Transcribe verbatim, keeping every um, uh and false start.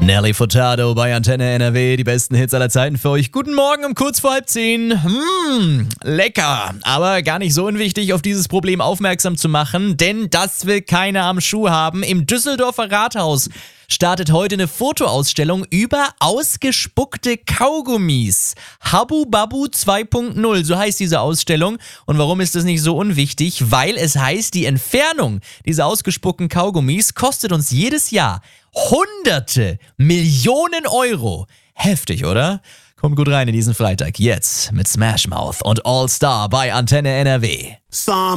Nelly Furtado bei Antenne N R W, die besten Hits aller Zeiten für euch. Guten Morgen um kurz vor halb zehn. Mmh, lecker, aber gar nicht so unwichtig, auf dieses Problem aufmerksam zu machen, denn das will keiner am Schuh haben. Im Düsseldorfer Rathaus startet heute eine Fotoausstellung über ausgespuckte Kaugummis. Habbu Babbu zwei Punkt null, so heißt diese Ausstellung. Und warum ist das nicht so unwichtig? Weil es heißt, die Entfernung dieser ausgespuckten Kaugummis kostet uns jedes Jahr Hunderte Millionen Euro. Heftig, oder? Kommt gut rein in diesen Freitag. Jetzt mit Smash Mouth und All Star bei Antenne N R W.